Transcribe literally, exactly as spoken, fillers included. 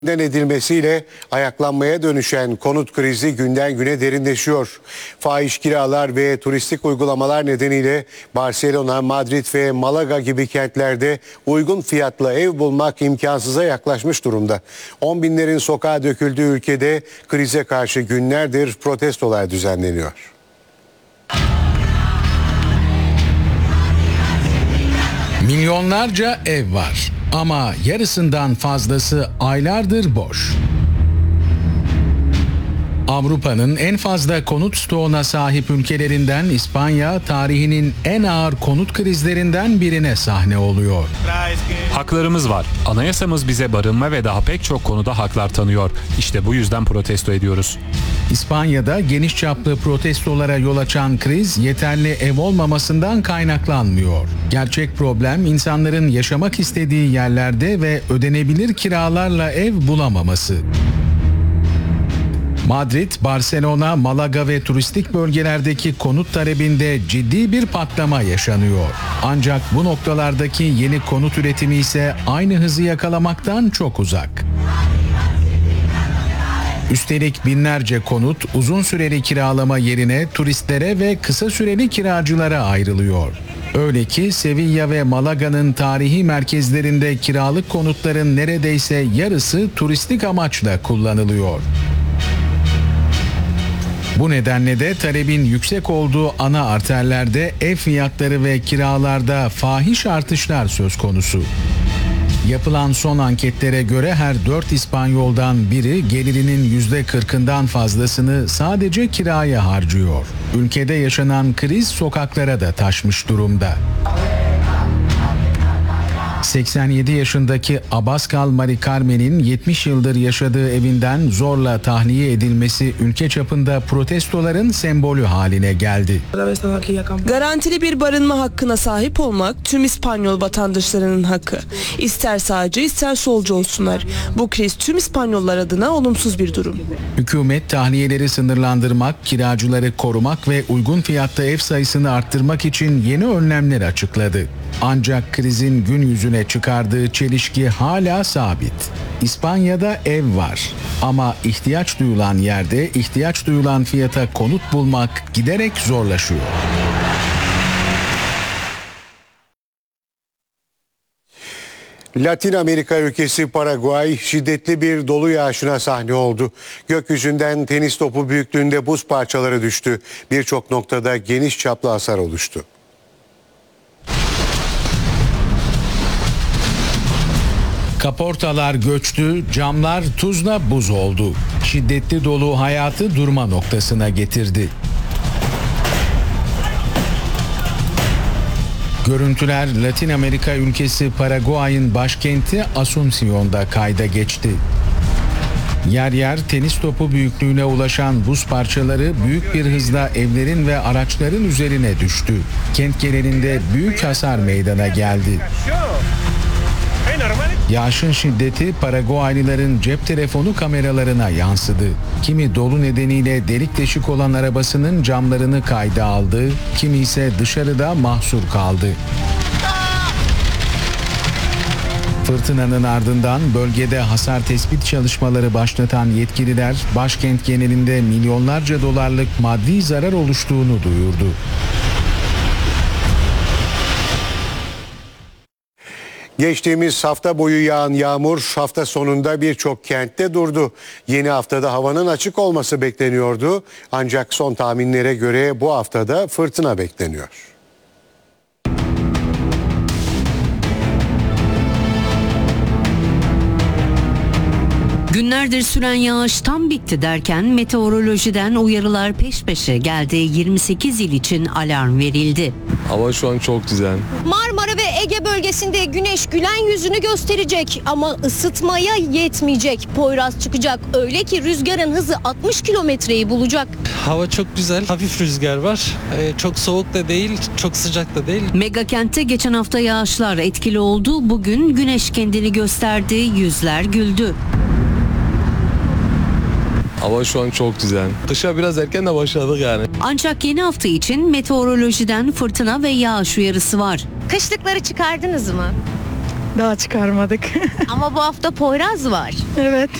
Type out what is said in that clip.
edilmesiyle ayaklanmaya dönüşen konut krizi günden güne derinleşiyor. Fahiş kiralar ve turistik uygulamalar nedeniyle Barcelona, Madrid ve Malaga gibi kentlerde uygun fiyatla ev bulmak imkansıza yaklaşmış durumda. On binlerin sokağa döküldüğü ülkede krize karşı günlerdir protestolar düzenleniyor. Milyonlarca ev var ama yarısından fazlası aylardır boş. Avrupa'nın en fazla konut stoğuna sahip ülkelerinden İspanya, tarihinin en ağır konut krizlerinden birine sahne oluyor. Haklarımız var. Anayasamız bize barınma ve daha pek çok konuda haklar tanıyor. İşte bu yüzden protesto ediyoruz. İspanya'da geniş çaplı protestolara yol açan kriz yeterli ev olmamasından kaynaklanmıyor. Gerçek problem insanların yaşamak istediği yerlerde ve ödenebilir kiralarla ev bulamaması. Madrid, Barcelona, Malaga ve turistik bölgelerdeki konut talebinde ciddi bir patlama yaşanıyor. Ancak bu noktalardaki yeni konut üretimi ise aynı hızı yakalamaktan çok uzak. Üstelik binlerce konut uzun süreli kiralama yerine turistlere ve kısa süreli kiracılara ayrılıyor. Öyle ki Sevilla ve Malaga'nın tarihi merkezlerinde kiralık konutların neredeyse yarısı turistik amaçla kullanılıyor. Bu nedenle de talebin yüksek olduğu ana arterlerde ev fiyatları ve kiralarda fahiş artışlar söz konusu. Yapılan son anketlere göre her dört İspanyol'dan biri gelirinin yüzde kırkından fazlasını sadece kiraya harcıyor. Ülkede yaşanan kriz sokaklara da taşmış durumda. seksen yedi yaşındaki Abascal Mari Carmen'in yetmiş yıldır yaşadığı evinden zorla tahliye edilmesi ülke çapında protestoların sembolü haline geldi. Garantili bir barınma hakkına sahip olmak tüm İspanyol vatandaşlarının hakkı. İster sağcı ister solcu olsunlar. Bu kriz tüm İspanyollar adına olumsuz bir durum. Hükümet tahliyeleri sınırlandırmak, kiracıları korumak ve uygun fiyatta ev sayısını arttırmak için yeni önlemler açıkladı. Ancak krizin gün yüzüne çıkardığı çelişki hala sabit. İspanya'da ev var ama ihtiyaç duyulan yerde ihtiyaç duyulan fiyata konut bulmak giderek zorlaşıyor. Latin Amerika ülkesi Paraguay şiddetli bir dolu yağışına sahne oldu. Gökyüzünden tenis topu büyüklüğünde buz parçaları düştü. Birçok noktada geniş çaplı hasar oluştu. Kaportalar göçtü, camlar tuzla buz oldu. Şiddetli dolu hayatı durma noktasına getirdi. Görüntüler Latin Amerika ülkesi Paraguay'ın başkenti Asunción'da kayda geçti. Yer yer tenis topu büyüklüğüne ulaşan buz parçaları büyük bir hızla evlerin ve araçların üzerine düştü. Kent genelinde büyük hasar meydana geldi. Yağışın şiddeti Paraguaylıların cep telefonu kameralarına yansıdı. Kimi dolu nedeniyle delik deşik olan arabasının camlarını kayda aldı, kimi ise dışarıda mahsur kaldı. Fırtınanın ardından bölgede hasar tespit çalışmaları başlatan yetkililer başkent genelinde milyonlarca dolarlık maddi zarar oluştuğunu duyurdu. Geçtiğimiz hafta boyu yağan yağmur hafta sonunda birçok kentte durdu. Yeni haftada havanın açık olması bekleniyordu. Ancak son tahminlere göre bu haftada fırtına bekleniyor. Günlerdir süren yağış tam bitti derken meteorolojiden uyarılar peş peşe geldi. yirmi sekiz il için alarm verildi. Hava şu an çok güzel. Marmara ve Ege bölgesinde güneş gülen yüzünü gösterecek ama ısıtmaya yetmeyecek. Poyraz çıkacak öyle ki rüzgarın hızı altmış kilometreyi bulacak. Hava çok güzel, hafif rüzgar var. Ee, çok soğuk da değil, çok sıcak da değil. Mega kentte geçen hafta yağışlar etkili oldu. Bugün güneş kendini gösterdi, yüzler güldü. Hava şu an çok güzel. Kışa biraz erken de başladık yani. Ancak yeni hafta için meteorolojiden fırtına ve yağış uyarısı var. Kışlıkları çıkardınız mı? Daha çıkarmadık. Ama bu hafta Poyraz var. Evet.